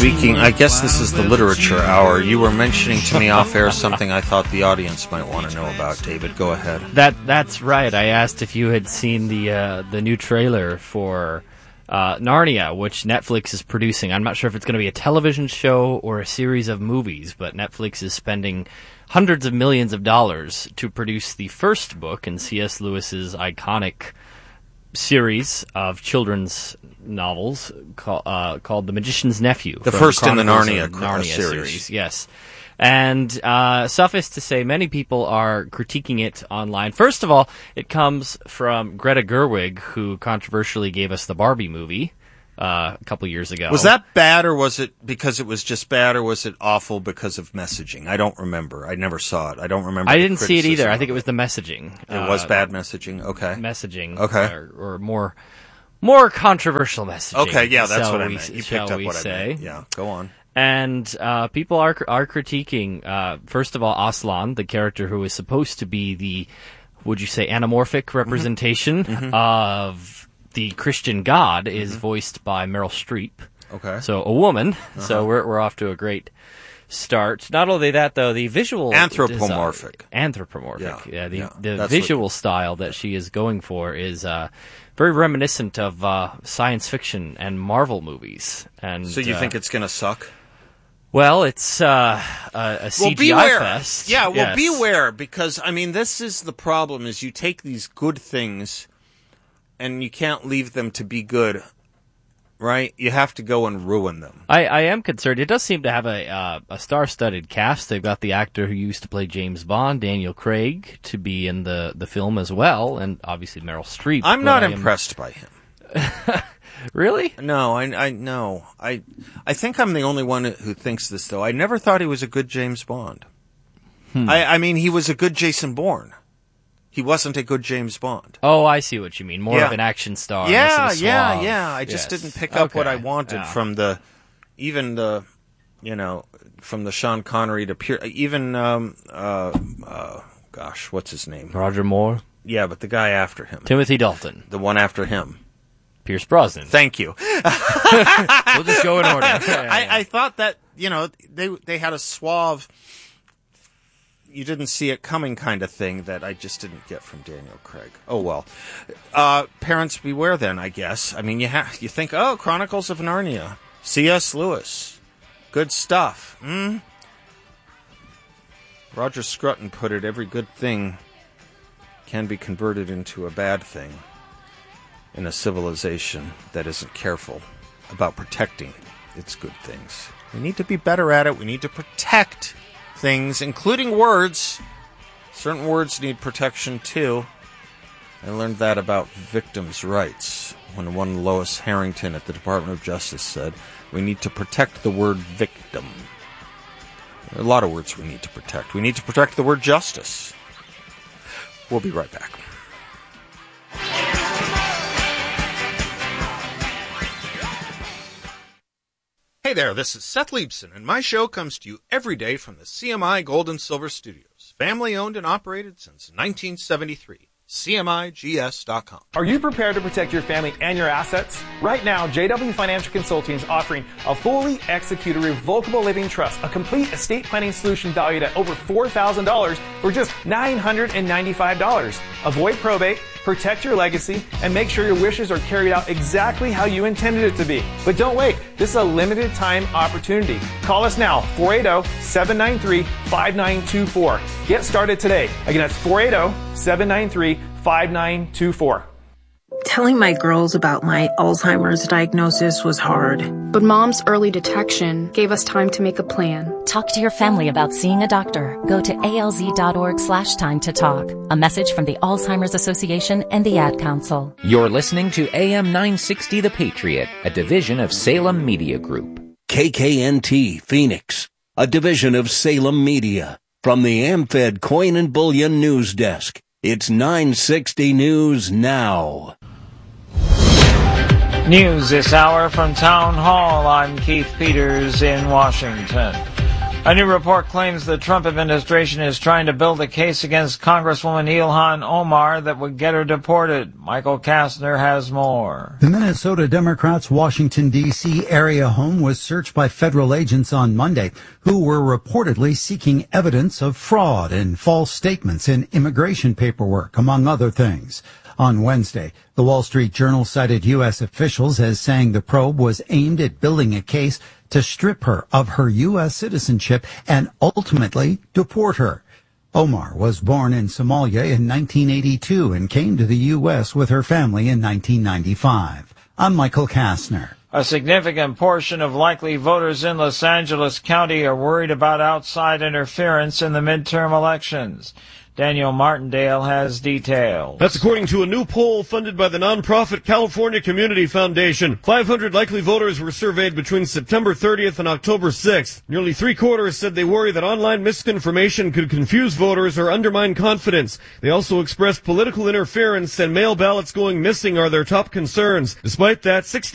Speaking, I guess this is the literature hour. You were mentioning to me off air something I thought the audience might want to know about. David, go ahead. That's right. I asked if you had seen the new trailer for Narnia, which Netflix is producing. I'm not sure if it's going to be a television show or a series of movies, but Netflix is spending hundreds of millions of dollars to produce the first book in C.S. Lewis's iconic series of children's novels called The Magician's Nephew. The first in the Narnia series. Yes. And suffice to say, many people are critiquing it online. First of all, it comes from Greta Gerwig, who controversially gave us the Barbie movie a couple years ago. Was that bad, or was it because it was just bad, or was it awful because of messaging? I don't remember. I never saw it. I don't remember. I didn't see it either. I think it was the messaging. It was bad messaging? Okay. Messaging. Okay. Or more controversial messaging. Okay, yeah, that's what I meant. You picked up what I meant. Yeah, go on. And people are critiquing, first of all, Aslan, the character who is supposed to be the, would you say, anamorphic representation of the Christian God, is voiced by Meryl Streep. Okay. So a woman. So we're off to a great start. Not only that, though, the visual anthropomorphic. Yeah. The visual style that she is going for is very reminiscent of science fiction and Marvel movies. And so you think it's going to suck? Well, it's a CGI fest. Yeah, well, beware, because, I mean, this is the problem, is you take these good things and you can't leave them to be good, right? You have to go and ruin them. I am concerned. It does seem to have a star-studded cast. They've got the actor who used to play James Bond, Daniel Craig, to be in the film as well, and obviously Meryl Streep. I'm not impressed by him. Really? No, I think I'm the only one who thinks this, though. I never thought he was a good James Bond. I mean, he was a good Jason Bourne. He wasn't a good James Bond. Oh, I see what you mean. More of an action star. Yeah. I just didn't pick up what I wanted from from the Sean Connery to even, what's his name? Roger Moore? Yeah, but the guy after him. Timothy Dalton. The one after him. Pierce Brosnan. Thank you. We'll just go in order. I thought that, they had a suave, you didn't see it coming kind of thing that I just didn't get from Daniel Craig. Oh, well. Parents beware then, I guess. I mean, you think, Chronicles of Narnia. C.S. Lewis. Good stuff. Roger Scruton put it, every good thing can be converted into a bad thing in a civilization that isn't careful about protecting its good things. We need to be better at it. We need to protect things, including words. Certain words need protection, too. I learned that about victims' rights when one Lois Harrington at the Department of Justice said, we need to protect the word victim. There are a lot of words we need to protect. We need to protect the word justice. We'll be right back. Hey there, this is Seth Leibson, and my show comes to you every day from the CMI Gold and Silver Studios, family owned and operated since 1973. CMIGS.com. Are you prepared to protect your family and your assets? Right now, JW Financial Consulting is offering a fully executed revocable living trust, a complete estate planning solution valued at over $4,000 for just $995. Avoid probate, protect your legacy, and make sure your wishes are carried out exactly how you intended it to be. But don't wait. This is a limited time opportunity. Call us now, 480-793-5924. Get started today. Again, that's 480-793-5924. Telling my girls about my Alzheimer's diagnosis was hard. But Mom's early detection gave us time to make a plan. Talk to your family about seeing a doctor. Go to alz.org/time to talk. A message from the Alzheimer's Association and the Ad Council. You're listening to AM 960 The Patriot, a division of Salem Media Group. KKNT Phoenix, a division of Salem Media. From the AmFed Coin and Bullion News Desk, it's 960 News Now. News this hour from Town Hall. I'm Keith Peters in Washington. A new report claims the Trump administration is trying to build a case against Congresswoman Ilhan Omar that would get her deported. Michael Kastner has more. The Minnesota Democrats' Washington, D.C. area home was searched by federal agents on Monday who were reportedly seeking evidence of fraud and false statements in immigration paperwork, among other things. On Wednesday, the Wall Street Journal cited U.S. officials as saying the probe was aimed at building a case to strip her of her U.S. citizenship and ultimately deport her. Omar was born in Somalia in 1982 and came to the U.S. with her family in 1995. I'm Michael Kastner. A significant portion of likely voters in Los Angeles County are worried about outside interference in the midterm elections. Daniel Martindale has details. That's according to a new poll funded by the nonprofit California Community Foundation. 500 likely voters were surveyed between September 30th and October 6th. Nearly three-quarters said they worry that online misinformation could confuse voters or undermine confidence. They also expressed political interference and mail ballots going missing are their top concerns. Despite that,